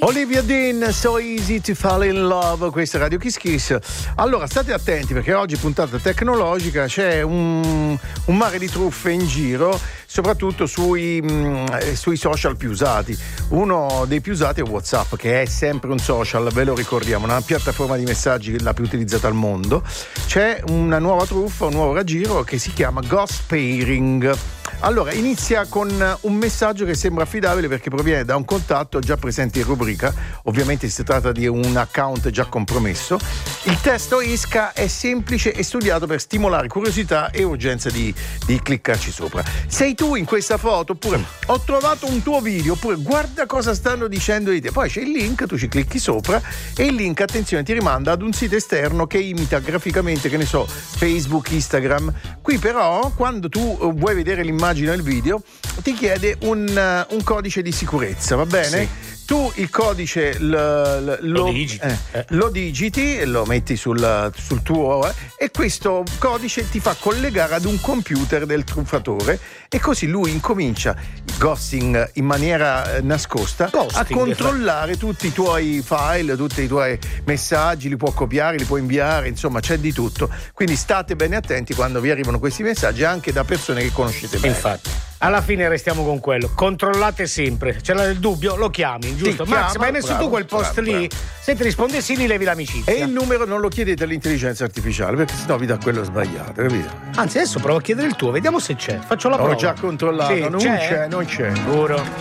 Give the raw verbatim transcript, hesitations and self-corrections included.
Olivia Dean, So Easy to Fall in Love, questa è Radio Kiss Kiss. Allora state attenti perché oggi puntata tecnologica, c'è un, un mare di truffe in giro, soprattutto sui, mh, sui social più usati. Uno dei più usati è WhatsApp, che è sempre un social, ve lo ricordiamo, una piattaforma di messaggi la più utilizzata al mondo. C'è una nuova truffa, un nuovo raggiro che si chiama Ghost Pairing. Allora, inizia con un messaggio che sembra affidabile perché proviene da un contatto già presente in rubrica. Ovviamente si tratta di un account già compromesso. Il testo esca è semplice e studiato per stimolare curiosità e urgenza di, di cliccarci sopra. Sei tu in questa foto, oppure ho trovato un tuo video, oppure guarda cosa stanno dicendo di te. Poi c'è il link, tu ci clicchi sopra e il link, attenzione, ti rimanda ad un sito esterno che imita graficamente, che ne so, Facebook, Instagram. Qui però, quando tu vuoi vedere l'immagine o il video, ti chiede un, uh, un codice di sicurezza, va bene? Sì. Tu il codice l, l, lo, lo, digiti. Eh, eh. lo digiti, lo metti sul, sul tuo eh, e questo codice ti fa collegare ad un computer del truffatore e così lui incomincia ghosting in maniera nascosta ghosting, a controllare tutti i tuoi file, tutti i tuoi messaggi, li può copiare, li può inviare, insomma c'è di tutto. Quindi state bene attenti quando vi arrivano questi messaggi anche da persone che conoscete bene. Infatti. Alla fine restiamo con quello, controllate sempre, c'è del dubbio, lo chiami, giusto? Ti Max, chiama, ma hai messo bravo, tu quel post bravo, lì? bravo. Se ti risponde sì, gli levi l'amicizia. E il numero non lo chiedete all'intelligenza artificiale perché sennò vi dà quello sbagliato, capito? Anzi, adesso provo a chiedere il tuo, vediamo se c'è. Faccio la prova. Ho già controllato, sì, non c'è? c'è, non c'è. Sicuro.